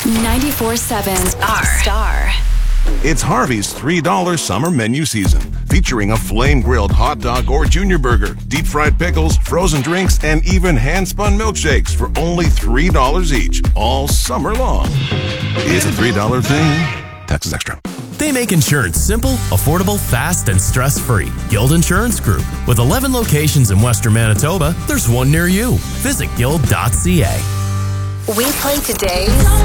94.7 Star. It's Harvey's $3 summer menu season, featuring a flame-grilled hot dog or junior burger, deep-fried pickles, frozen drinks, and even hand-spun milkshakes for only $3 each, all summer long. It's a $3 thing. Taxes extra. They make insurance simple, affordable, fast, and stress-free. Guild Insurance Group. With 11 locations in Western Manitoba, there's one near you. Visit guild.ca. We play today's